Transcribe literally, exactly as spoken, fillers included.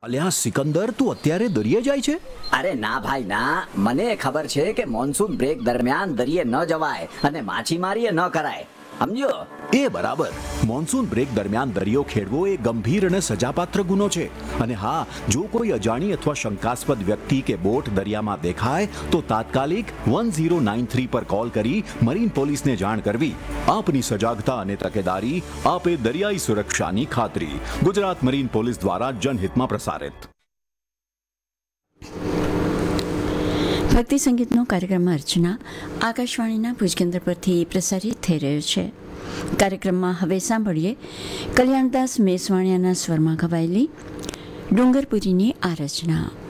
અલ્યા સિકંદર, તું અત્યારે દરિયે જાય છે? અરે ના ભાઈ ના, મને ખબર છે કે મોન્સૂન બ્રેક દરમિયાન દરિયે ન જવાય અને માછીમારી ન કરાય, સમજો? એ બરાબર. મોન્સૂન બ્રેક દરમિયાન દરિયો ખેડવો એ ગંભીર અને સજાપાત્ર ગુનો છે. અને હા, જો કોઈ અજાણી અથવા શંકાસ્પદ વ્યક્તિ કે બોટ દરિયામાં દેખાય તો તાત્કાલિક વન ઝીરો નાઇન થ્રી પર કોલ કરી મરીન પોલીસને જાણ કરવી. આપની સજાગતા અને તકેદારી આપે દરિયાઈ સુરક્ષાની ખાતરી. ગુજરાત મરીન પોલીસ દ્વારા જનહિતમાં પ્રસારિત. ભક્તિ સંગીતનો કાર્યક્રમ અર્ચના આકાશવાણીના ભુજ કેન્દ્ર પરથી પ્રસારિત થઈ રહ્યો છે. કાર્યક્રમમાં હવે સાંભળીએ કલ્યાણદાસ મેસવાણિયાના સ્વરમાં ગવાયેલી ડુંગરપુરીની આ રચના.